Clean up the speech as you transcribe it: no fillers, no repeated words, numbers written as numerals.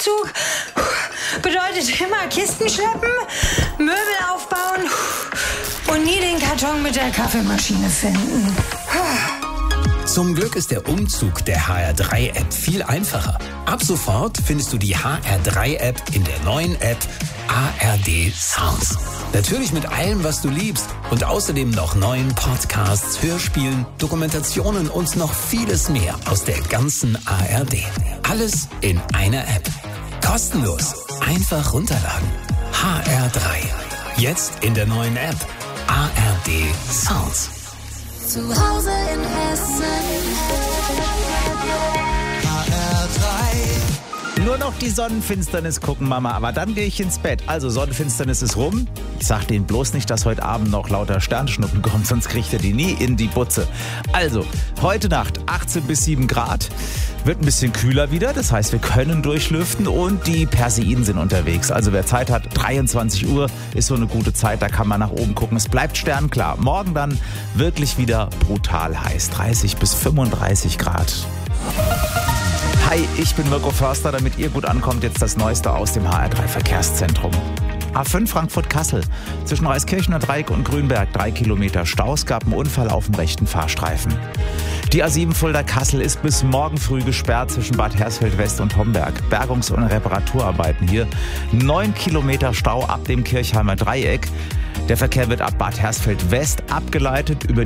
Umzug bedeutet immer Kisten schleppen, Möbel aufbauen und nie den Karton mit der Kaffeemaschine finden. Zum Glück ist der Umzug der HR3-App viel einfacher. Ab sofort findest du die HR3-App in der neuen App ARD Sounds. Natürlich mit allem, was du liebst und außerdem noch neuen Podcasts, Hörspielen, Dokumentationen und noch vieles mehr aus der ganzen ARD. Alles in einer App. Kostenlos. Einfach runterladen. HR3. Jetzt in der neuen App ARD Sounds. Zu Hause in Hessen. HR3. Nur noch die Sonnenfinsternis gucken, Mama, aber dann gehe ich ins Bett. Also Sonnenfinsternis ist rum. Ich sag denen bloß nicht, dass heute Abend noch lauter Sternschnuppen kommen, sonst kriegt ihr die nie in die Butze. Also, heute Nacht 18 bis 7 Grad. Wird ein bisschen kühler wieder, das heißt, wir können durchlüften und die Perseiden sind unterwegs. Also wer Zeit hat, 23 Uhr ist so eine gute Zeit, da kann man nach oben gucken. Es bleibt sternklar. Morgen dann wirklich wieder brutal heiß, 30 bis 35 Grad. Hi, ich bin Mirko Förster, damit ihr gut ankommt, jetzt das Neueste aus dem HR3 Verkehrszentrum. A5 Frankfurt-Kassel. Zwischen Reiskirchener Dreieck und Grünberg 3 Kilometer Stau. Es gab einen Unfall auf dem rechten Fahrstreifen. Die A7 Fulda-Kassel ist bis morgen früh gesperrt zwischen Bad Hersfeld-West und Homberg. Bergungs- und Reparaturarbeiten hier. 9 Kilometer Stau ab dem Kirchheimer Dreieck. Der Verkehr wird ab Bad Hersfeld-West abgeleitet über